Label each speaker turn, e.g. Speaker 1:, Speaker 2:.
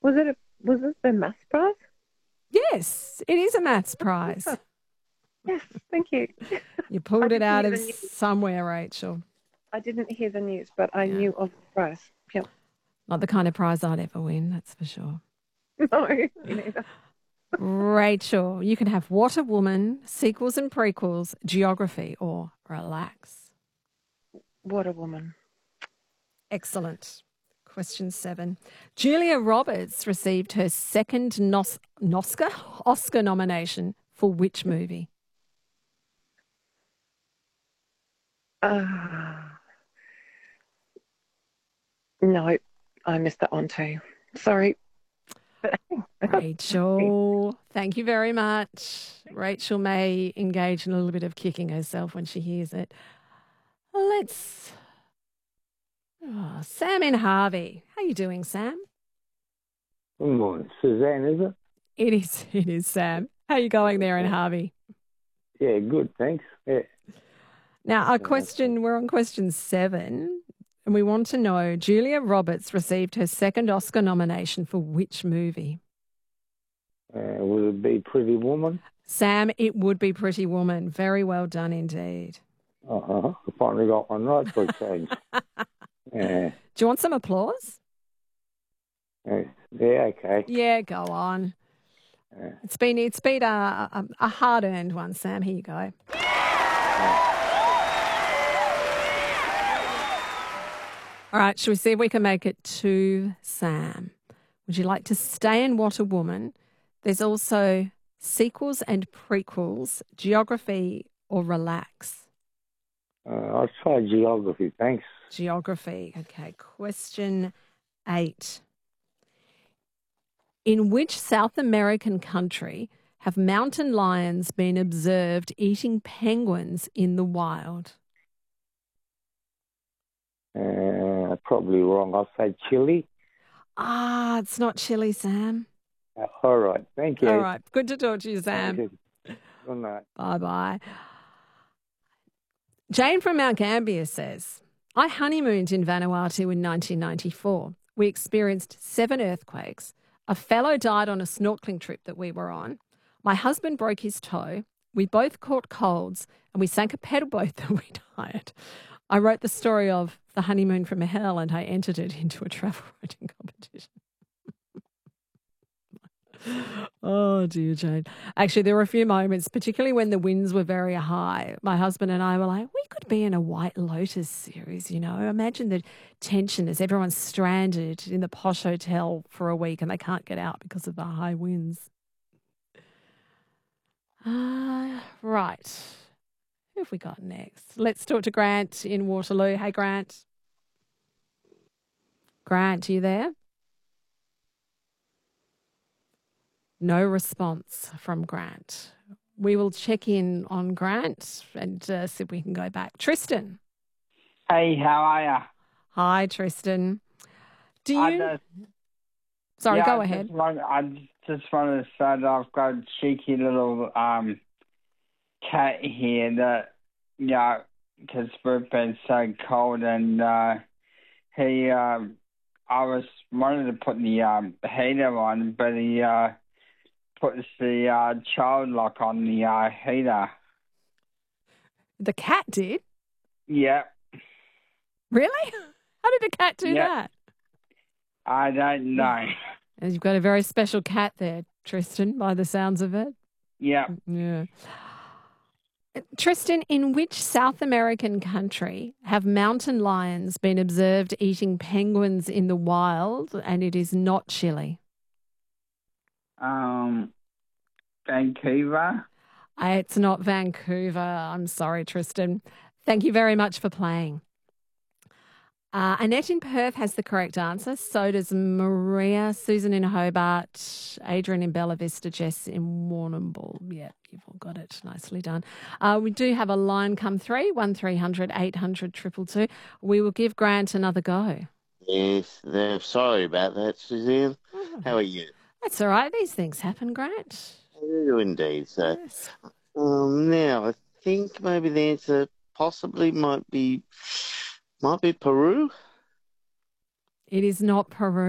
Speaker 1: Was it the maths prize?
Speaker 2: Yes, it is a maths prize.
Speaker 1: Yes, thank you.
Speaker 2: You
Speaker 1: I
Speaker 2: pulled it
Speaker 1: didn't
Speaker 2: out
Speaker 1: hear
Speaker 2: of
Speaker 1: the news.
Speaker 2: somewhere, Rachel.
Speaker 1: I didn't hear the news, but I
Speaker 2: Yeah.
Speaker 1: knew of the prize. Yep.
Speaker 2: Not the kind of prize I'd ever win, that's for sure.
Speaker 1: No, me neither.
Speaker 2: Rachel, you can have What a Woman, sequels and prequels, geography, or relax.
Speaker 1: What a woman.
Speaker 2: Excellent. Question 7. Julia Roberts received her second Oscar nomination for which movie?
Speaker 1: Uh, no, I missed that one too. Sorry.
Speaker 2: Rachel, thank you very much. Rachel may engage in a little bit of kicking herself when she hears it. Let's. Sam and Harvey. How you doing, Sam?
Speaker 3: Good morning. Suzanne, is it?
Speaker 2: It is. It is, Sam. How you going there in Harvey?
Speaker 3: Yeah, good, thanks. Yeah.
Speaker 2: Now, we're on question 7, and we want to know Julia Roberts received her second Oscar nomination for which movie?
Speaker 3: Would it be Pretty Woman?
Speaker 2: Sam, it would be Pretty Woman. Very well done indeed.
Speaker 3: Uh-huh. I finally got one right for a change.
Speaker 2: Do you want some applause?
Speaker 3: Yeah, okay.
Speaker 2: Yeah, go on. It's been a hard-earned one, Sam. Here you go. All right, shall we see if we can make it to Sam? Would you like to stay in What a Woman? There's also sequels and prequels, geography, or relax.
Speaker 3: I'll try geography, thanks.
Speaker 2: Geography. Okay, question 8. In which South American country have mountain lions been observed eating penguins in the wild?
Speaker 3: Probably wrong. I'll say Chile.
Speaker 2: It's not Chile, Sam.
Speaker 3: All right, thank you.
Speaker 2: All right, good to talk to you, Sam.
Speaker 3: Good night.
Speaker 2: Bye-bye. Jane from Mount Gambier says, I honeymooned in Vanuatu in 1994. We experienced 7 earthquakes. A fellow died on a snorkeling trip that we were on. My husband broke his toe. We both caught colds and we sank a pedal boat that we'd hired. I wrote the story of the honeymoon from hell and I entered it into a travel writing competition. Oh, dear, Jane. Actually, there were a few moments, particularly when the winds were very high. My husband and I were like, we could be in a White Lotus series, you know. Imagine the tension as everyone's stranded in the posh hotel for a week and they can't get out because of the high winds. Right. Who have we got next? Let's talk to Grant in Waterloo. Hey, Grant. Grant, are you there? No response from Grant. We will check in on Grant and see if we can go back. Tristan.
Speaker 4: Hey, how are you?
Speaker 2: Hi, Tristan. Sorry, go ahead.
Speaker 4: I just wanted to say that I've got a cheeky little cat here that, because we've been so cold and he, I wanted to put the heater on, but he puts the child lock on the heater.
Speaker 2: The cat did?
Speaker 4: Yeah.
Speaker 2: Really? How did the cat do that?
Speaker 4: I don't know.
Speaker 2: And you've got a very special cat there, Tristan, by the sounds of it.
Speaker 4: Yeah.
Speaker 2: Yeah. Tristan, in which South American country have mountain lions been observed eating penguins in the wild and it is not Chile?
Speaker 4: Vancouver.
Speaker 2: It's not Vancouver. I'm sorry, Tristan. Thank you very much for playing. Annette in Perth has the correct answer. So does Maria, Susan in Hobart, Adrian in Bella Vista, Jess in Warrnambool. Yeah, you've all got it. Nicely done. We do have a line come through, 1300 800 222. We will give Grant another go.
Speaker 5: Yes, sorry about that, Suzanne. How are you?
Speaker 2: That's all right. These things happen, Grant.
Speaker 5: I do indeed. So,
Speaker 2: Yes.
Speaker 5: now I think maybe the answer possibly might be Peru.
Speaker 2: It is not Peru.